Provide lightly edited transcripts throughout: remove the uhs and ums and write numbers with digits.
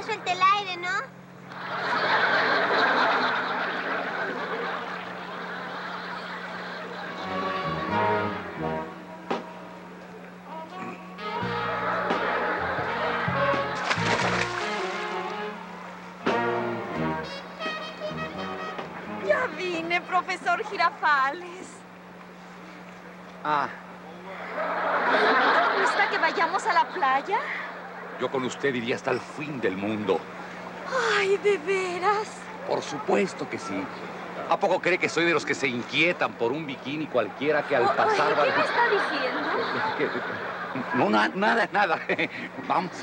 ya suelte el aire, ¿no? Ya vine, profesor Girafales. Ah, ¿Le gusta que vayamos a la playa? yo con usted iría hasta el fin del mundo. Ay, ¿de veras? Por supuesto que sí. ¿A poco cree que soy de los que se inquietan por un bikini cualquiera que al pasar va... ¿Qué me está diciendo? No, nada. Vamos.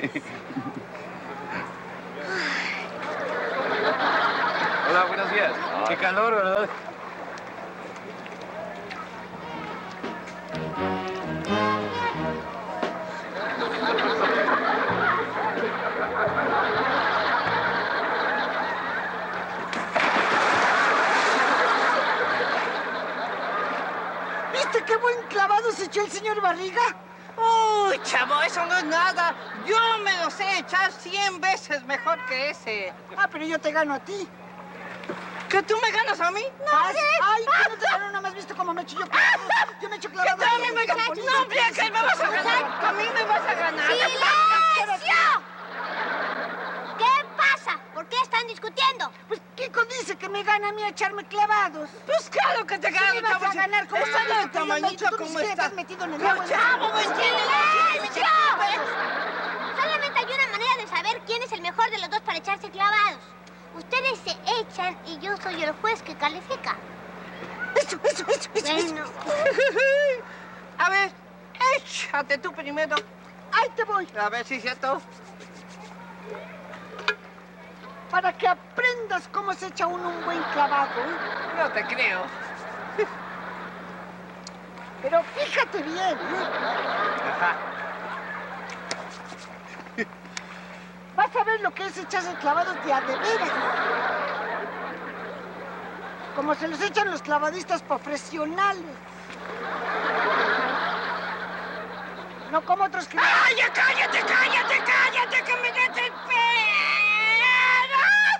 Hola, buenos días. Qué calor, ¿verdad? ¿Viste qué buen clavado se echó el señor Barriga? Uy, chavo, eso no es nada. Yo me lo sé echar 100 veces mejor que ese. Ah, pero yo te gano a ti. ¿Que tú me ganas a mí? Ay, que no te gano, nada más visto cómo me echo yo. Yo me echo ¿Que clavado. tú a mí me ganas? No, hombre, que me vas a ganar. A mí me vas a ganar. ¡Silencio! ¿Qué pasa? ¿Por qué están discutiendo? Pues Kiko dice que me gana a mí a echarme clavados. Pues claro que te Sí gano, me vas chavo. a ganar, ¿cómo Está sabes de que yo me tamañito echo? Tú ni como siquiera te está. has metido en el Pero, agua. chavo, ¿me entiendes? ¡Silencio! Solamente hay una manera de saber quién es el mejor de los dos para echarse clavados. Ustedes se echan y yo soy el juez que califica. Eso. Bueno, A ver, échate tú primero. Ahí te voy, A ver si es cierto. para que aprendas cómo se echa uno un buen clavado. No te creo. Pero fíjate bien, Ajá. Vas a ver lo que es echarse clavados de a de veras. Como se los echan los clavadistas profesionales. No como otros que... ¡Ay, ya cállate, que me desesperas!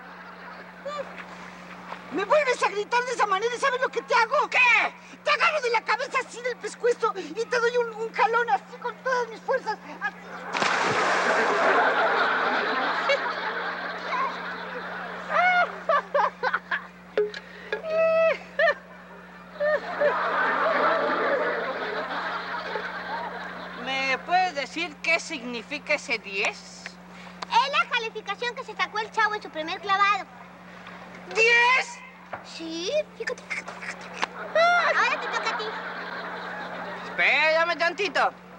Me vuelves a gritar de esa manera y ¿sabes lo que te hago? ¿Qué? Te agarro de la cabeza así del pescuezo y te doy un jalón así con todas mis fuerzas. Así. ¿Me puedes decir qué significa ese 10? es la calificación que se sacó el chavo en su primer clavado. ¿10? Sí, fíjate. Ahora te toca a ti. Espérame tantito.